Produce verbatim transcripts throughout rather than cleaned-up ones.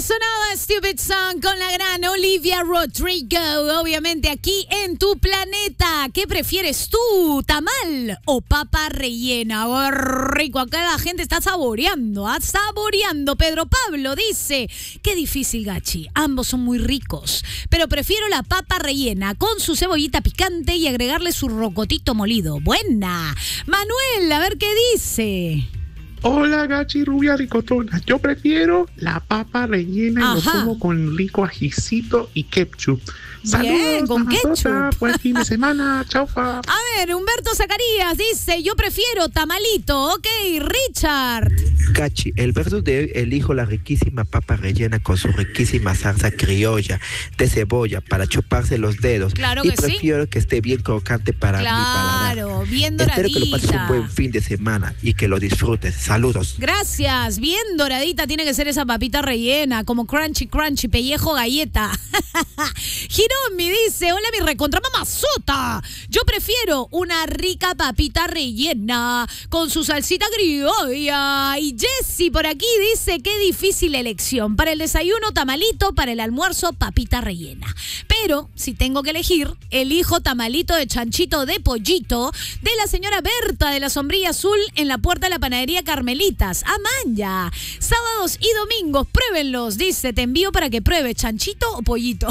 sonaba Stupid Song con la gran Olivia Rodrigo, obviamente aquí en Tu Planeta. ¿Qué prefieres tú, tamal o papa rellena? Oh, rico, acá la gente está saboreando, ¿ah? Saboreando. Pedro Pablo dice, qué difícil, Gachi, ambos son muy ricos, pero prefiero la papa rellena con su cebollita picante y agregarle su rocotito molido. Buena. Manuel, a ver qué dice. Hola, Gachi rubia ricotona. Yo prefiero la papa rellena. Ajá. Y lo como con rico ajicito y ketchup. Bien, Saludos, con ketchup. Buen fin de semana. Chaufa. A ver, Humberto Zacarías dice, yo prefiero tamalito. Ok, Richard. Gachi, el verso de hoy, elijo la riquísima papa rellena con su riquísima salsa criolla de cebolla para chuparse los dedos. Claro y que prefiero sí. que esté bien crocante para claro, mi paladar. Claro, bien doradita. Espero que lo pases un buen fin de semana y que lo disfrutes. Saludos. Gracias, bien doradita tiene que ser esa papita rellena, como crunchy, crunchy, pellejo galleta. Hiromi dice, hola mi recontra mamazota, yo prefiero una rica papita rellena con su salsita criolla. Y Jessy por aquí dice, qué difícil elección, para el desayuno tamalito, para el almuerzo papita rellena. Pero si tengo que elegir, elijo tamalito de chanchito de pollito de la señora Berta de la sombrilla azul en la puerta de la panadería Carmelita. Amaya, sábados y domingos, pruébenlos. Dice, te envío para que pruebes chanchito o pollito.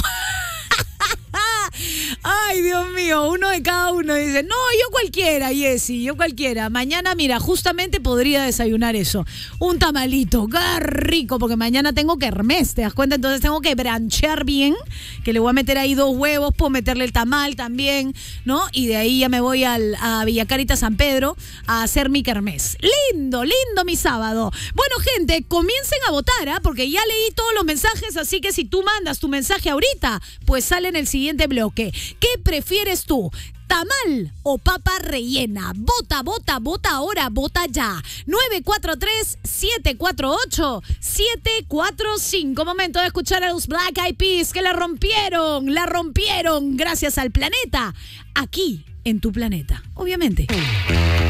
Ay, Dios mío, uno de cada uno dice, no, yo cualquiera, Jessy, yo cualquiera. Mañana, mira, justamente podría desayunar eso. Un tamalito, qué rico, porque mañana tengo kermés, ¿te das cuenta? Entonces tengo que branchear bien, que le voy a meter ahí dos huevos, puedo meterle el tamal también, ¿no? Y de ahí ya me voy al, a Villa Carita San Pedro a hacer mi kermés. Lindo, lindo mi sábado. Bueno, gente, comiencen a votar, ¿ah? Porque ya leí todos los mensajes, así que si tú mandas tu mensaje ahorita, pues sale en el siguiente bloque. ¿Qué prefieres tú? ¿Tamal o papa rellena? Vota, vota, vota ahora, vota ya. nueve cuatro tres, siete cuatro ocho, siete cuatro cinco. Momento de escuchar a los Black Eyed Peas que la rompieron, la rompieron gracias al planeta. Aquí, en Tu Planeta, obviamente.